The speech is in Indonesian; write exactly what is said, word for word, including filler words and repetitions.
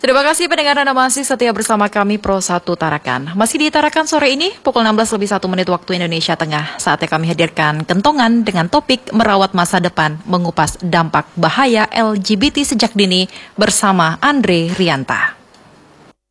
Terima kasih pendengar Anda masih setia bersama kami Pro satu Tarakan. Masih di Tarakan sore ini pukul enam belas lebih satu menit waktu Indonesia Tengah. Saatnya kami hadirkan kentongan dengan topik merawat masa depan, mengupas dampak bahaya L G B T sejak dini bersama Andre Rianta.